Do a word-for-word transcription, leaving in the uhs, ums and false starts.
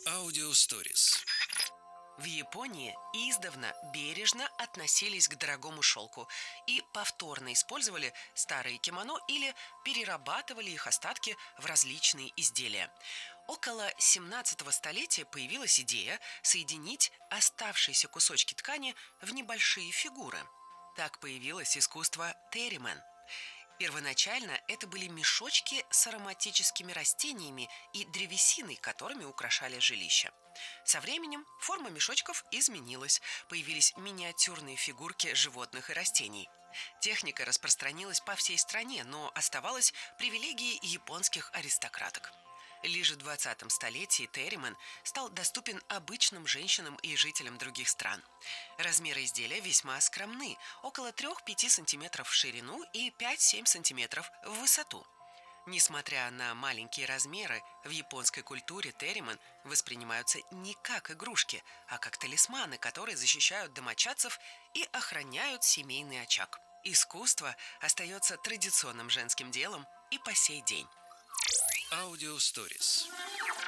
Аудио Stories. В Японии издавна бережно относились к дорогому шелку и повторно использовали старые кимоно или перерабатывали их остатки в различные изделия. Около семнадцатого столетия появилась идея соединить оставшиеся кусочки ткани в небольшие фигуры. Так появилось искусство терримен. Первоначально это были мешочки с ароматическими растениями и древесиной, которыми украшали жилища. Со временем форма мешочков изменилась, появились миниатюрные фигурки животных и растений. Техника распространилась по всей стране, но оставалась привилегией японских аристократок. Лишь в двадцатом столетии терримен стал доступен обычным женщинам и жителям других стран. Размеры изделия весьма скромны – около трёх-пяти сантиметров в ширину и пять-семь сантиметров в высоту. Несмотря на маленькие размеры, в японской культуре терримен воспринимаются не как игрушки, а как талисманы, которые защищают домочадцев и охраняют семейный очаг. Искусство остается традиционным женским делом и по сей день. Аудио Stories.